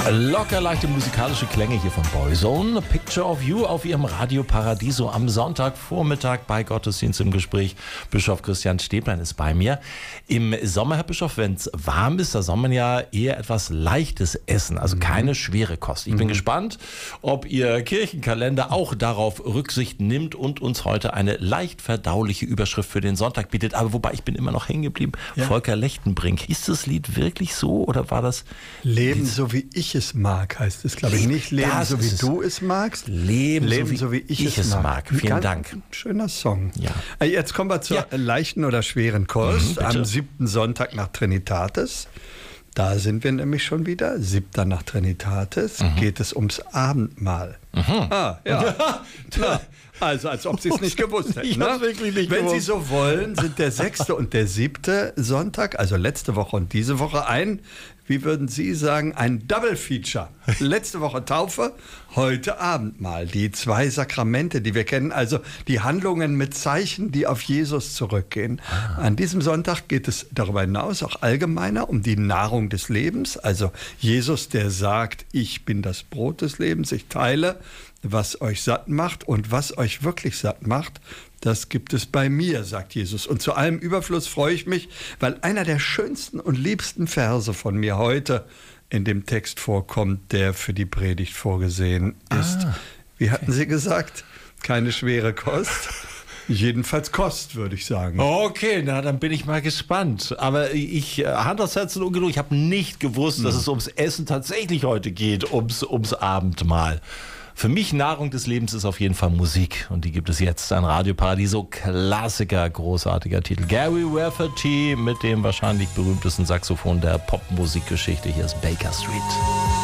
Locker leichte musikalische Klänge hier von Boyzone. A Picture of You auf ihrem Radio Paradiso am Sonntagvormittag bei Gottesdienst im Gespräch. Bischof Christian Stäblein ist bei mir. Im Sommer, Herr Bischof, wenn es warm ist, da soll man ja eher etwas Leichtes essen, also keine schwere Kost. Ich bin gespannt, ob Ihr Kirchenkalender auch darauf Rücksicht nimmt und uns heute eine leicht verdauliche Überschrift für den Sonntag bietet. Aber wobei, ich bin immer noch hängen geblieben. Ja. Volker Lechtenbrink. Hieß das Lied wirklich so oder war das... Leben so wie ich es mag, heißt es, glaube ich. Nicht Leben so wie du es magst. Leben so wie ich es mag. Vielen Dank. Schöner Song. Ja. Jetzt kommen wir zur leichten oder schweren Kost. Am 7. Sonntag nach Trinitatis. Da sind wir nämlich schon wieder. 7. nach Trinitatis geht es ums Abendmahl. Ja. Also, als ob Sie es nicht gewusst hätten. Ich hab's wirklich nicht Wenn gewusst. Sie so wollen, sind der 6. und der 7. Sonntag, also letzte Woche und diese Woche wie würden Sie sagen, ein Double Feature. Letzte Woche Taufe, heute Abendmahl. Die 2 Sakramente, die wir kennen, also die Handlungen mit Zeichen, die auf Jesus zurückgehen. An diesem Sonntag geht es darüber hinaus auch allgemeiner um die Nahrung des Lebens. Also Jesus, der sagt, ich bin das Brot des Lebens, ich teile, was euch satt macht und was euch wirklich satt macht, das gibt es bei mir, sagt Jesus. Und zu allem Überfluss freue ich mich, weil einer der schönsten und liebsten Verse von mir heute in dem Text vorkommt, der für die Predigt vorgesehen ist. Wie hatten Sie gesagt? Keine schwere Kost? Jedenfalls Kost, würde ich sagen. Okay, na dann bin ich mal gespannt. Aber Hand aufs Herz und ungenug, ich habe nicht gewusst, dass es ums Essen tatsächlich heute geht, ums Abendmahl. Für mich Nahrung des Lebens ist auf jeden Fall Musik. Und die gibt es jetzt an Radio Paradiso. Klassiker, großartiger Titel. Gary Rafferty mit dem wahrscheinlich berühmtesten Saxophon der Popmusikgeschichte. Hier ist Baker Street.